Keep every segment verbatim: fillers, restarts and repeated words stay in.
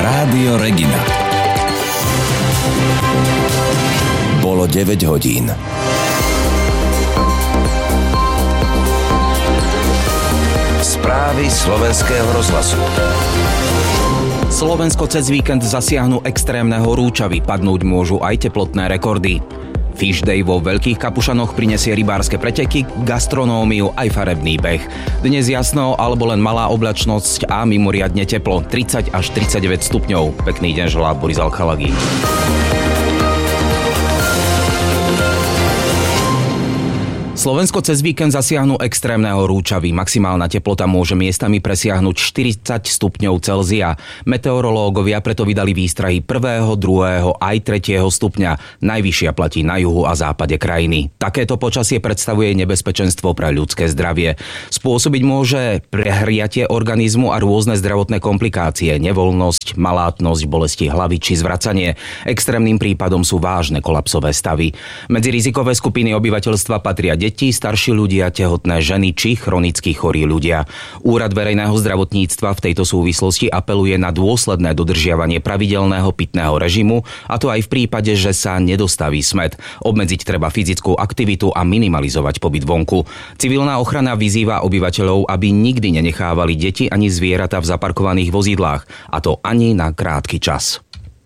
Rádio Regina. Bolo deväť hodín. Správy slovenského rozhlasu. Slovensko cez víkend zasiahnu extrémne horúčavy, padnúť môžu aj teplotné rekordy. Fish Day vo Veľkých Kapušanoch prinesie rybárske preteky, gastronómiu aj farebný beh. Dnes jasno alebo len malá oblačnosť a mimoriadne teplo, tridsať až tridsaťdeväť stupňov. Pekný deň želá Boris Alchalagi. Slovensko cez víkend zasiahnu extrémne horúčavy. Maximálna teplota môže miestami presiahnuť štyridsať stupňov Celzia. Meteorológovia preto vydali výstrahy prvého, druhého aj tretieho stupňa. Najvyššia platí na juhu a západe krajiny. Takéto počasie predstavuje nebezpečenstvo pre ľudské zdravie. Spôsobiť môže prehriatie organizmu a rôzne zdravotné komplikácie, nevoľnosť, malátnosť, bolesti hlavy či zvracanie. Extrémnym prípadom sú vážne kolapsové stavy. Medzi rizikové skupiny obyvateľstva patria deti, starší ľudia, tehotné ženy či chronicky chorí ľudia. Úrad verejného zdravotníctva v tejto súvislosti apeluje na dôsledné dodržiavanie pravidelného pitného režimu, a to aj v prípade, že sa nedostaví smäd. Obmedziť treba fyzickú aktivitu a minimalizovať pobyt vonku. Civilná ochrana vyzýva obyvateľov, aby nikdy nenechávali deti ani zvieratá v zaparkovaných vozidlách, a to ani na krátky čas.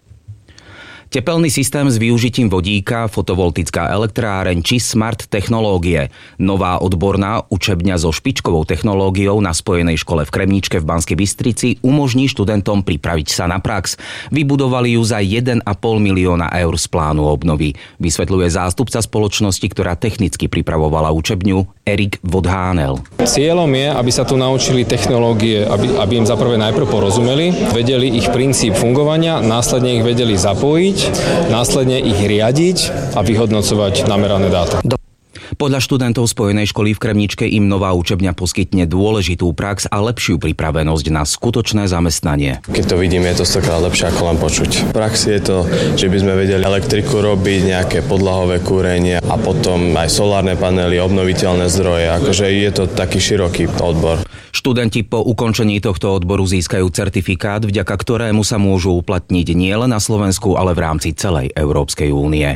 Tepelný systém s využitím vodíka, fotovoltická elektráreň či smart technológie. Nová odborná učebňa so špičkovou technológiou na Spojenej škole v Kremničke v Banskej Bystrici umožní študentom pripraviť sa na prax. Vybudovali ju za jeden a pol milióna eur z plánu obnovy. Vysvetľuje zástupca spoločnosti, ktorá technicky pripravovala učebňu, Erik Vodhánel. Cieľom je, aby sa tu naučili technológie, aby, aby im zaprvé najprv porozumeli, vedeli ich princíp fungovania, následne ich vedeli zapojiť, následne ich riadiť a vyhodnocovať namerané dáta. Podľa študentov Spojenej školy v Kremničke im nová učebňa poskytne dôležitú prax a lepšiu pripravenosť na skutočné zamestnanie. Keď to vidím, je to stokrát lepšie ako len počuť. V praxi je to, že by sme vedeli elektriku robiť, nejaké podlahové kúrenie a potom aj solárne panely, obnoviteľné zdroje. Akože je to taký široký odbor. Študenti po ukončení tohto odboru získajú certifikát, vďaka ktorému sa môžu uplatniť nielen na Slovensku, ale v rámci celej Európskej únie.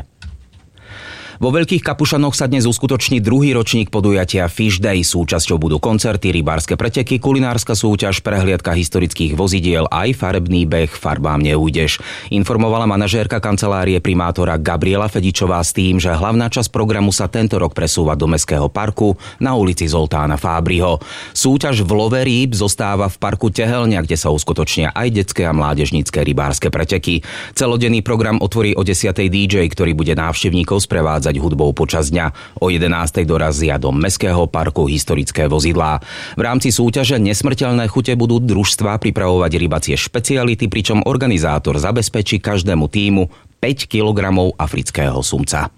Vo Veľkých Kapušanoch sa dnes uskutoční druhý ročník podujatia Fish Day. Súčasťou budú koncerty, rybárske preteky, kulinárska súťaž, prehliadka historických vozidiel aj farebný beh Farbám neujdeš. Informovala manažérka kancelárie primátora Gabriela Fedičová s tým, že hlavná časť programu sa tento rok presúva do Mestského parku na ulici Zoltána Fábriho. Súťaž v love rýb zostáva v parku Tehelňa, kde sa uskutočnia aj detské a mládežnícke rybárske preteky. Celodenný program otvorí o desiatej dý džej, ktorý bude návštevníkov sprevádzať hudbou počas dňa. O jedenástej dorazia do Mestského parku historické vozidlá. V rámci súťaže Nesmrteľné chute budú družstvá pripravovať rybacie špeciality, pričom organizátor zabezpečí každému tímu päť kilogramov afrického sumca.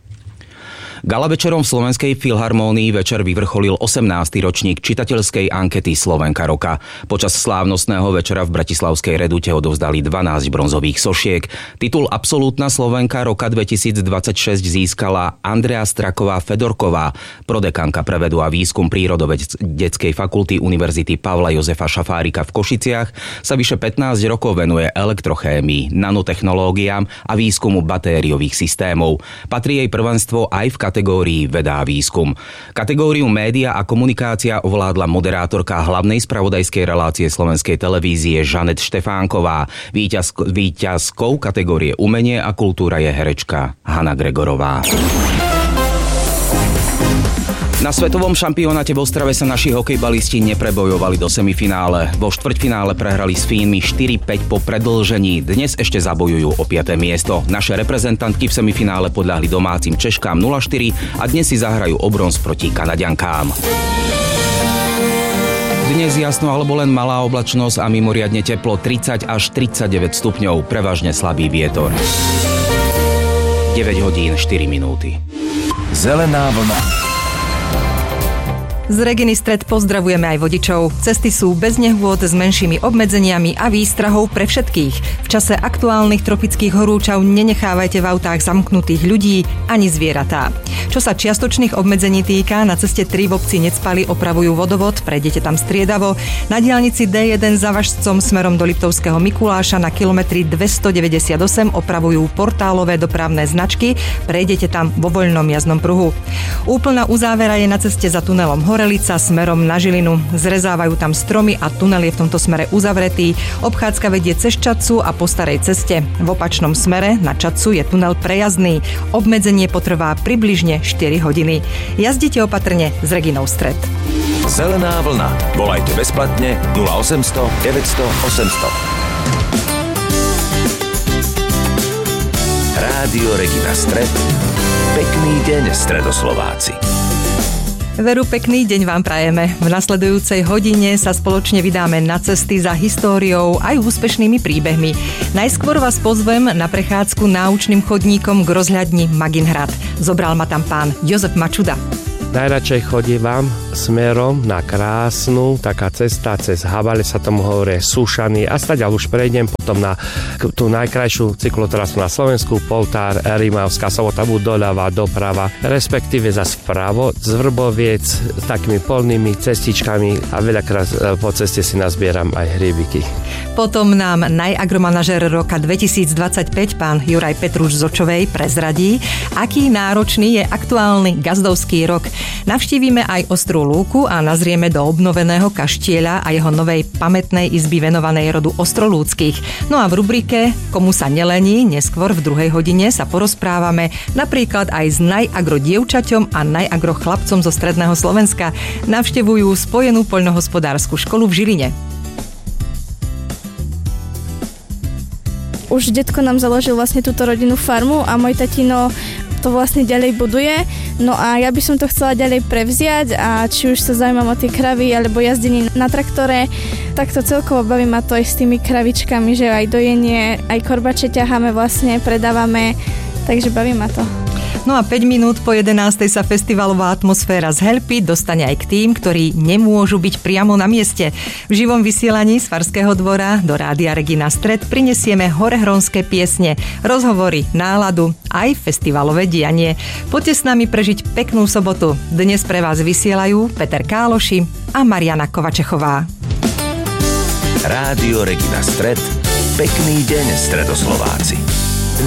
Gala večerom v Slovenskej filharmónii večer vyvrcholil osemnásty ročník čitateľskej ankety Slovenka roka. Počas slávnostného večera v bratislavskej Redute odovzdali dvanásť bronzových sošiek. Titul Absolútna Slovenka roka dvetisícdvadsaťšesť získala Andrea Straková-Fedorková, prodekanka pre vedu a výskum prírodovedeckej fakulty Univerzity Pavla Jozefa Šafárika v Košiciach, sa vyše pätnásť rokov venuje elektrochémii, nanotechnológiám a výskumu batériových systémov. Patrí jej prvenstvo aj v kategórii veda a výskum. Kategóriu média a komunikácia ovládla moderátorka hlavnej spravodajskej relácie slovenskej televízie Žanet Štefánková. Víťaz, víťazkou kategórie umenie a kultúra je herečka Hanna Gregorová. Na svetovom šampionáte v Ostrave sa naši hokejbalisti neprebojovali do semifinále. Vo štvrťfinále prehrali s Fínmi štyri päť po predĺžení. Dnes ešte zabojujú o piate miesto. Naše reprezentantky v semifinále podľahli domácim Češkám nula štyri a dnes si zahrajú o bronz proti Kanaďankám. Dnes jasno alebo len malá oblačnosť a mimoriadne teplo, tridsať až tridsaťdeväť stupňov, prevažne slabý vietor. deväť hodín štyri minúty. Zelená vlna. Z Reginy Stred pozdravujeme aj vodičov. Cesty sú bez nehôd, s menšími obmedzeniami a výstrahou pre všetkých. V čase aktuálnych tropických horúčav nenechávajte v autách zamknutých ľudí ani zvieratá. Čo sa čiastočných obmedzení týka, na ceste tri v obci Necpali opravujú vodovod, prejdete tam striedavo. Na diaľnici dé jeden za Važcom smerom do Liptovského Mikuláša na kilometri dvestodeväťdesiatosem opravujú portálové dopravné značky, prejdete tam vo voľnom jazdnom pruhu. Úplná uzávera je na ceste za tunelom Horelica smerom na Žilinu. Zrezávajú tam stromy a tunel je v tomto smere uzavretý. Obchádzka vedie cez Čadcu a po starej ceste. V opačnom smere na Čadcu je tunel prejazdný. Obmedzenie potrvá približne štyri hodiny. Jazdite opatrne s Reginou Stred. Zelená vlna. Volajte bezplatne nula osemsto deväťsto osemsto. Rádio Regina Stred. Pekný deň, Stredoslováci. Veru, pekný deň vám prajeme. V nasledujúcej hodine sa spoločne vydáme na cesty za históriou aj úspešnými príbehmi. Najskôr vás pozvem na prechádzku náučným chodníkom k rozhľadni Maginhrad. Zobral ma tam pán Jozef Mačuda. Najradšej chodívam smerom na krásnu, taká cesta cez Habale, sa tomu hovorí Sušany, a stadiaľ už prejdem potom na tú najkrajšiu cyklotrasu na Slovensku, Poltár, Rimavská Sobota, buď doľava, doprava, respektíve zas vpravo, z Vrboviec s takými polnými cestičkami a veľakrát po ceste si nazbieram aj hríbiky. Potom nám najagromanažér roka dvetisícdvadsaťpäť, pán Juraj Petruš z Očovej, prezradí, aký náročný je aktuálny gazdovský rok. Navštívime aj Ostrú lúku a nazrieme do obnoveného kaštieľa a jeho novej pamätnej izby venovanej rodu Ostrolúckých. No a v rubrike Komu sa nelení, neskôr v druhej hodine sa porozprávame napríklad aj s najagro dievčaťom a najagro chlapcom zo stredného Slovenska. Navštevujú Spojenú poľnohospodársku školu v Žiline. Už detko nám založil vlastne túto rodinnú farmu a môj tatino to vlastne ďalej buduje. No a ja by som to chcela ďalej prevziať a či už sa zaujímam o tie kravy alebo jazdenie na traktore, tak to celkovo baví ma to aj s tými kravičkami, že aj dojenie, aj korbače ťaháme vlastne, predávame, takže baví ma to. No a päť minút po jedenástej sa festivalová atmosféra z Helpy dostane aj k tým, ktorí nemôžu byť priamo na mieste. V živom vysielaní z Farského dvora do Rádia Regina Stred prinesieme horehronské piesne, rozhovory, náladu, aj festivalové dianie. Poďte s nami prežiť peknú sobotu. Dnes pre vás vysielajú Peter Káloši a Mariana Kovačechová. Rádio Regina Stred. Pekný deň, Stredoslováci.